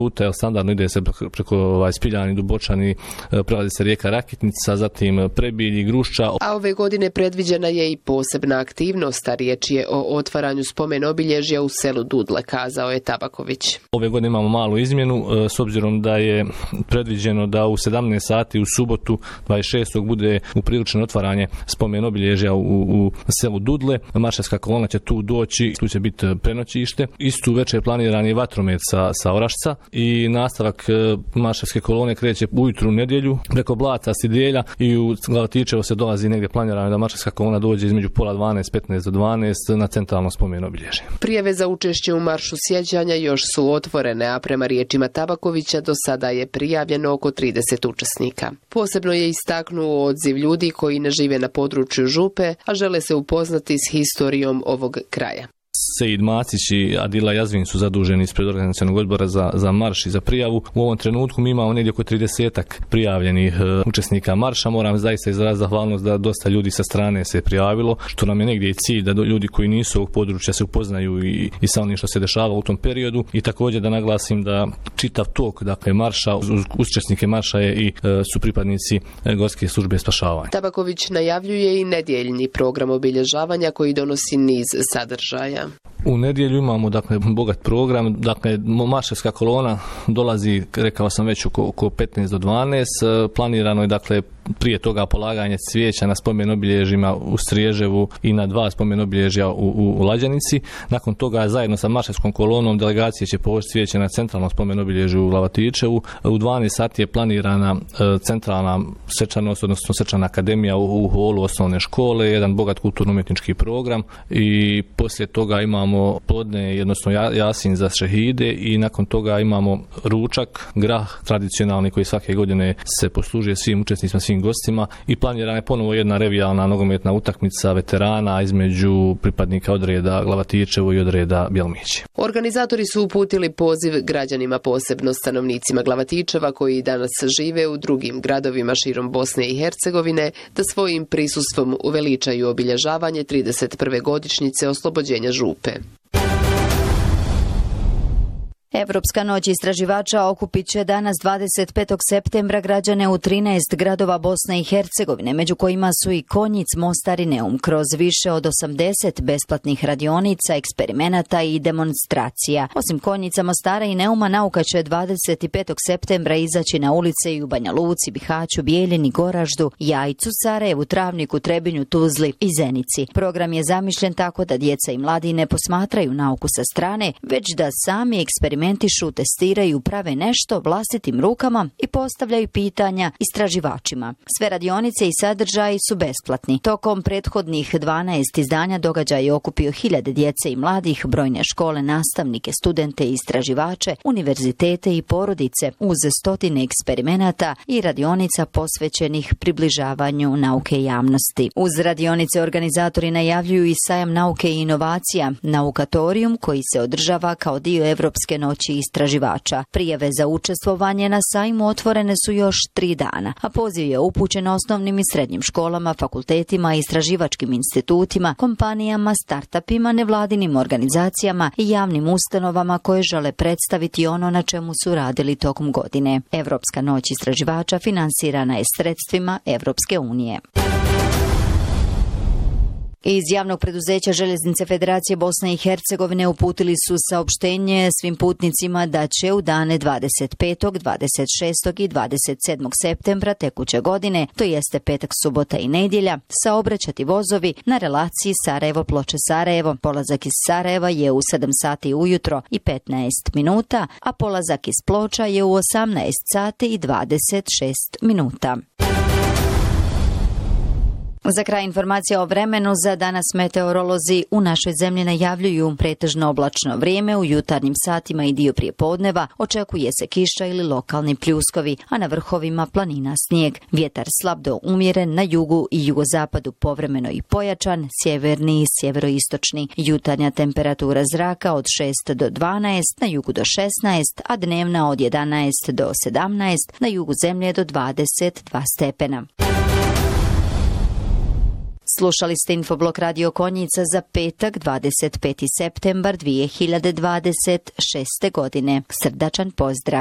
puta, standardno ide se preko Spiljani, Dubočani, prelazi se rijeka Rakitnica, zatim Prebilj, Grušča. A ove godine predviđena je i posebna aktivnost, a riječ je o otvaranju spomen obilježja u selu Dudle, kazao je Tabaković. Ove godine imamo malu izmjenu, s obzirom da je predviđeno da u 17 sati u subotu 26. bude upriličeno otvaranje spomen obilježja u selu Dudle. Maršavska kolona će tu doći, tu će biti prenoćište. Istu večer je planiran i vatromet sa Orašca i nastavak maršavske kolone kreće ujutru u nedjelju preko Blaca, Sidelja i u Glavatičevo se dolazi negdje planirano da maršavska kolona dođe između pola 12, 15 do 12 na centralno spomen obilježje. Prijave za učešće u maršu sjećanja još su otvorene, a prema riječima Tabakovića do sada je prijavljeno oko 30 učesnika. Posebno je istaknuo odziv ljudi koji ne žive na području Župe, a žele se upoznati s historijom ovog kraja. Sejid Macić i Adila Jazvin su zaduženi ispred organizacionog odbora za marš i za prijavu. U ovom trenutku mi imamo negdje oko 30-ak prijavljenih učesnika marša. Moram zaista izraziti zahvalnost da dosta ljudi sa strane se prijavilo, što nam je negdje i cilj da ljudi koji nisu ovog područja se upoznaju i sa onim što se dešava u tom periodu. I također da naglasim da čitav tok, dakle, marša, uz učesnike marša i su pripadnici Gorske službe spašavanja. Tabaković najavljuje i nedjeljni program obilježavanja koji donosi niz sadržaja. U nedjelju imamo, dakle, bogat program. Dakle, maršavska kolona dolazi, rekao sam već, oko 15 do 12. Planirano je, dakle, prije toga polaganje cvijeća na spomen obilježjima u Striježevu i na 2 spomen obilježja u Lađanici. Nakon toga zajedno sa maršavskom kolonom delegacije će položiti cvijeće na centralnom spomen obilježju u Glavatičevu. U 12 sati je planirana centralna svečanost, odnosno svečana akademija u holu osnovne škole, jedan bogat kulturno-umjetnički program i poslije toga imamo podne, odnosno jasin za šehide i nakon toga imamo ručak, grah tradicionalni koji svake godine se poslužuje svim učesnicima, svim gostima i planirana je ponovo jedna revijalna nogometna utakmica veterana između pripadnika odreda Glavatičevo i odreda Bjelmići. Organizatori su uputili poziv građanima, posebno stanovnicima Glavatičeva koji danas žive u drugim gradovima širom Bosne i Hercegovine, da svojim prisustvom uveličaju obilježavanje 31. godišnjice oslobođenja Župe. Evropska noć istraživača okupit će danas 25. septembra građane u 13 gradova Bosne i Hercegovine, među kojima su i Konjic, Mostar i Neum, kroz više od 80 besplatnih radionica, eksperimenata i demonstracija. Osim Konjica, Mostara i Neuma, nauka će 25. septembra izaći na ulice i u Banja Luci, Bihaću, Bijeljini, Goraždu, Jajcu, Sarajevu, Travniku, Trebinju, Tuzli i Zenici. Program je zamišljen tako da djeca i mladi ne posmatraju nauku sa strane, već da sami eksperimentišu, testiraju, prave nešto vlastitim rukama i postavljaju pitanja istraživačima. Sve radionice i sadržaji su besplatni. Tokom prethodnih 12 izdanja događaj je okupio hiljade djece i mladih, brojne škole, nastavnike, studente i istraživače, univerzitete i porodice, uz stotine eksperimenata i radionica posvećenih približavanju nauke javnosti. Uz radionice organizatori najavljuju i sajam nauke i inovacija, Naukatorijum, koji se održava kao dio Evropske noći istraživača. Prijave za učestvovanje na sajmu otvorene su još 3 dana, a poziv je upućen osnovnim i srednjim školama, fakultetima, istraživačkim institutima, kompanijama, startupima, nevladinim organizacijama i javnim ustanovama koje žele predstaviti ono na čemu su radili tokom godine. Evropska noć istraživača finansirana je sredstvima Evropske unije. Iz javnog preduzeća Željeznice Federacije Bosne i Hercegovine uputili su saopštenje svim putnicima da će u dane 25., 26. i 27. septembra tekuće godine, to jeste petak, subota i nedjelja, saobraćati vozovi na relaciji Sarajevo-Ploče-Sarajevo. Polazak iz Sarajeva je u 7 sati ujutro i 15 minuta, a polazak iz Ploča je u 18 sati i 26 minuta. Za kraj informacija o vremenu. Za danas meteorolozi u našoj zemlji najavljuju pretežno oblačno vrijeme, u jutarnjim satima i dio prijepodneva očekuje se kiša ili lokalni pljuskovi, a na vrhovima planina snijeg. Vjetar slab do umjeren, na jugu i jugozapadu povremeno i pojačan, sjeverni i sjeveroistočni. Jutarnja temperatura zraka od 6 do 12, na jugu do 16, a dnevna od 11 do 17, na jugu zemlje do 22 stepena. Slušali ste Infoblok Radio Konjica za petak 25. septembar 2026. godine. Srdačan pozdrav!